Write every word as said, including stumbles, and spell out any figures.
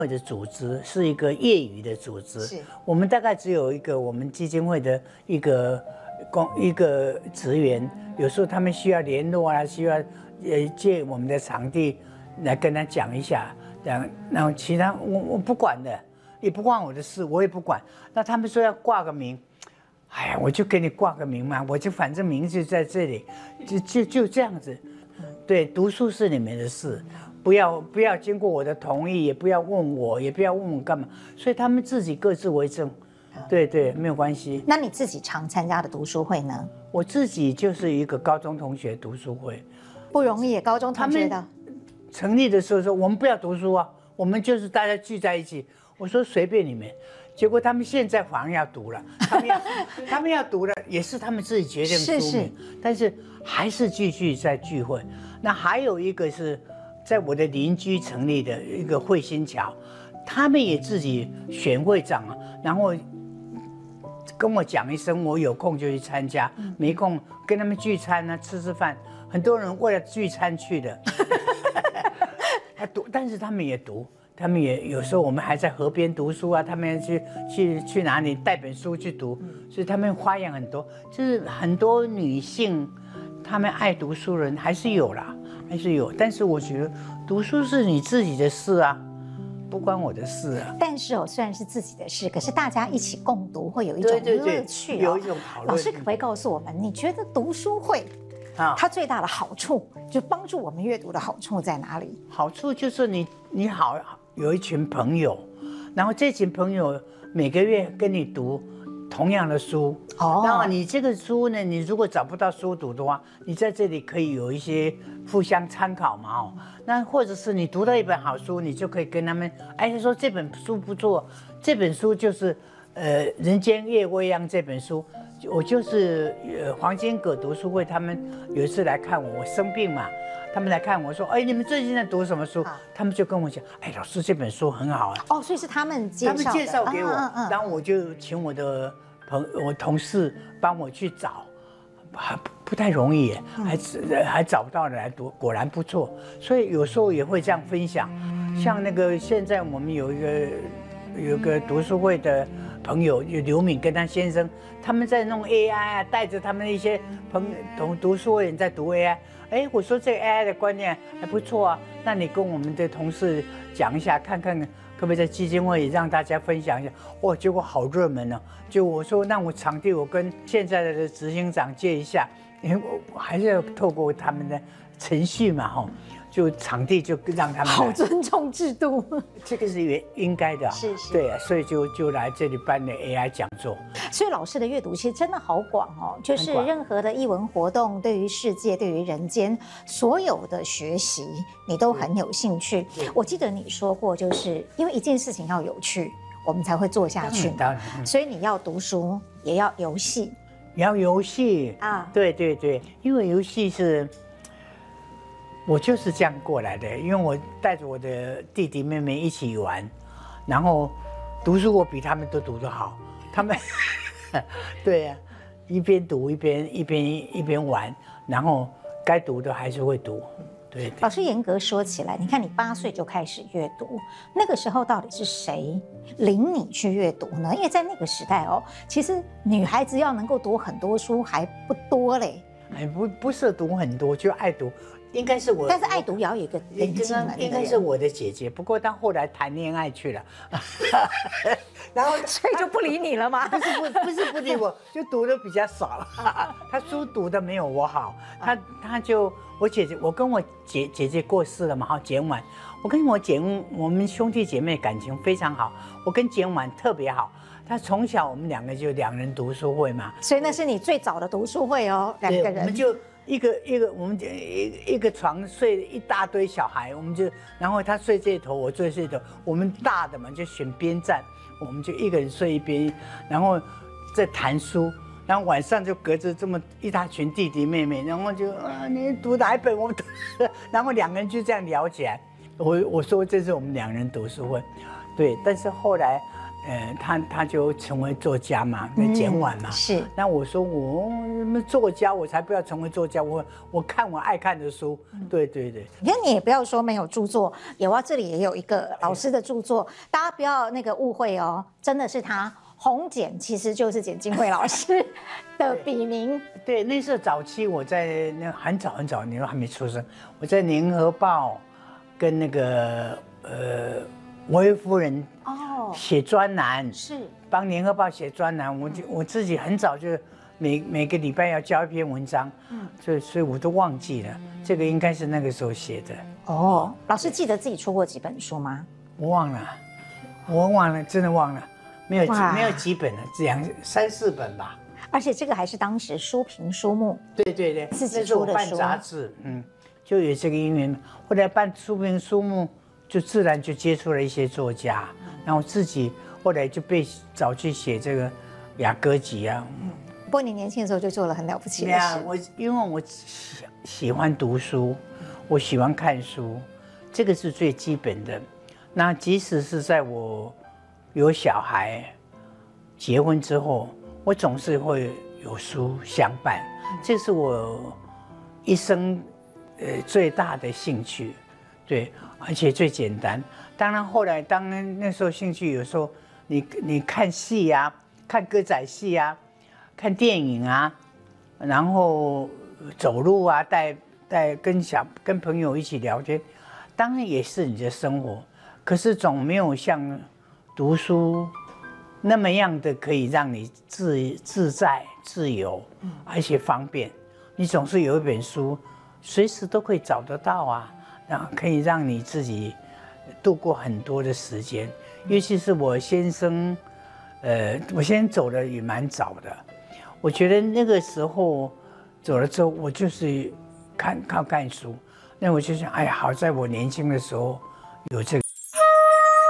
会的组织是一个业余的组织， 是我们大概只有一个我们基金会的一个工一个职员，有时候他们需要联络啊，需要呃借我们的场地来跟他讲一下，这样，然后其他我我不管的，也不关我的事，我也不管。那他们说要挂个名，哎呀，我就给你挂个名嘛，我就反正名字在这里，就就就这样子。对，读书是你们的事，不要不要经过我的同意，也不要问我，也不要问我干嘛，所以他们自己各自为政。对对，没有关系。 那你自己常参加的读书会呢？ 我自己就是一个高中同学读书会， 不容易，高中同学的。 成立的时候说我们不要读书啊，我们就是大家聚在一起。我说随便你们，结果他们现在反而要读了，他们要他们要读了，也是他们自己决定书名，是是，但是还是继续在聚会。那还有一个是在我的邻居成立的一个慧心桥，他们也自己选会长啊，然后跟我讲一声，我有空就去参加，没空跟他们聚餐啊，吃吃饭。很多人为了聚餐去的，他读，但是他们也读，他们也有时候我们还在河边读书啊，他们去去去哪里带本书去读，所以他们花样很多，就是很多女性。他们爱读书人还是有啦，还是有，但是我觉得读书是你自己的事啊，不关我的事啊。 但是哦，虽然是自己的事，可是大家一起共读会有一种乐趣、哦， 有一种讨论。 老师可不可以告诉我们，你觉得读书会啊，它最大的好处，就帮助我们阅读的好处在哪里？ 好处就是你你好有一群朋友，然后这群朋友每个月跟你读同样的书，哦，然后你这个书呢，你如果找不到书读的话，你在这里可以有一些互相参考嘛，哦，那或者是你读到一本好书，你就可以跟他们，哎，他说这本书不错，这本书就是呃《人间夜未央》这本书，我就是呃黄金葛读书会，他们有一次来看我，我生病嘛。他们来看我说：“哎，你们最近在读什么书？”他们就跟我讲：“哎，老师这本书很好啊。” 哦，所以是他们介绍的， 他们介绍给我，嗯嗯、然后我就请我的朋我同事帮我去找，还不太容易，还还找不到人来读，果然不错。所以有时候也会这样分享，像那个现在我们有一个有个读书会的朋友，有刘敏跟他先生，他们在弄 A I 啊，带着他们一些朋同读书会人在读 A I。哎，我说这个 A I 的观念还不错啊，那你跟我们的同事讲一下，看看可不可以在基金会让大家分享一下。哇，结果好热门哦！就我说，那我场地我跟现在的执行长借一下，因为我还是要透过他们的程序嘛，哈。就场地就让他们好尊重制度， 这个是原应该的， 是是， 对啊，所以就就来这里办的 A I 讲座。 所以老师的阅读其实真的好广哦，就是任何的艺文活动，对于世界，对于人间，所有的学习，你都很有兴趣。我记得你说过，就是因为一件事情要有趣，我们才会做下去。 当然，嗯、 所以你要读书，也要游戏， 也要游戏啊，对对对，因为游戏是。我就是这样过来的，因为我带着我的弟弟妹妹一起玩，然后读书我比他们都读得好，他们对呀、啊，一边读一边一边一边玩，然后该读的还是会读。对, 对， 老师严格说起来，你看你八岁就开始阅读，那个时候到底是谁领你去阅读呢？因为在那个时代哦，其实女孩子要能够读很多书还不多嘞。 哎，不不是读很多，就爱读。应该是我， 但是爱读也要有一个灵性的， 应该是我的姐姐，不过她后来谈恋爱去了， 然后所以就不理你了吗？ 不是不不是不理我，就读的比较少了。她书读的没有我好，她她就我姐姐，我跟我姐姐姐过世了嘛，哈，简婉，我跟我姐我们兄弟姐妹感情非常好，我跟简婉特别好。她从小我们两个就两人读书会嘛， 所以那是你最早的读书会哦，两个人。 我们就。一个一个，我们就一一个床睡一大堆小孩，我们就，然后他睡这头，我睡这头，我们大的嘛就选边站，我们就一个人睡一边，然后再谈书，然后晚上就隔着这么一大群弟弟妹妹，然后就啊你读哪一本我读，然后两个人就这样聊起来。我我说这是我们两人读书会， 对，但是后来，呃，他他就成为作家嘛，简婉嘛。 是。 那我说我们作家，我才不要成为作家，我我看我爱看的书。对对对。 你看，你也不要说没有著作，有啊，这里也有一个老师的著作，大家不要那个误会哦，真的是他。洪简其实就是简金慧老师的笔名。 对，那时候早期我在那很早很早，你都还没出生，我在《联合报》跟那个呃维维夫人哦写专栏， 是帮《联合报》写专栏。我就我自己很早就每每个礼拜要交一篇文章，嗯，所以所以我都忘记了，这个应该是那个时候写的。 哦，老师记得自己出过几本书吗？ 我忘了，我忘了，真的忘了。没有没有几本了，两三四本吧。 而且这个还是当时书评书目， 对对对， 自己出的书。 办杂志，嗯，就有这个因缘。后来办书评书目，就自然就接触了一些作家，然后自己后来就被找去写这个雅歌集啊。嗯， 不过你年轻的时候就做了很了不起的事。 我因为我喜喜欢读书，我喜欢看书，这个是最基本的。那即使是在我有小孩，结婚之后，我总是会有书相伴，这是我一生呃最大的兴趣，对，而且最简单。当然后来，当然那时候兴趣有时候你你看戏啊，看歌仔戏啊，看电影啊，然后走路啊，带带跟小跟朋友一起聊天，当然也是你的生活，可是总没有像读书那么样的可以让你自自在、自由，而且方便。你总是有一本书，随时都可以找得到啊，然后可以让你自己度过很多的时间。尤其是我先生，呃，我先生走的也蛮早的，我觉得那个时候走了之后，我就是看靠看书。那我就想，哎呀，好在我年轻的时候有这个。